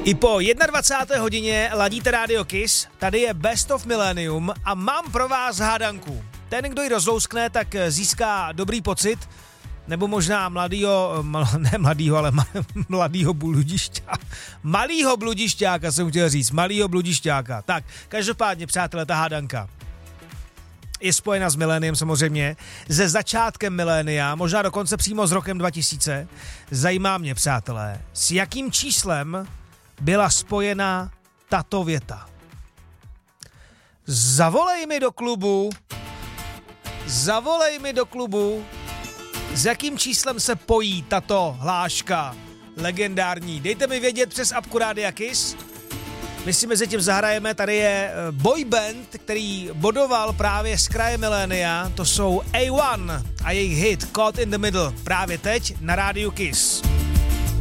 I po 21. hodině ladíte Radio Kiss, tady je Best of Millennium a mám pro vás hádanku. Ten, kdo ji rozlouskne, tak získá dobrý pocit, nebo možná malýho bludišťáka jsem chtěl říct, malýho bludišťáka. Tak, každopádně, přátelé, ta hádanka je spojena s miléniem samozřejmě, se začátkem milénia, možná dokonce přímo s rokem 2000. Zajímá mě, přátelé, s jakým číslem byla spojena tato věta. Zavolej mi do klubu, s jakým číslem se pojí tato hláška legendární. Dejte mi vědět přes apku Rádia Kiss. My si mezi tím zahrajeme, tady je boyband, který bodoval právě z kraje milénia, to jsou A1 a jejich hit Caught in the Middle právě teď na Rádiu Kiss.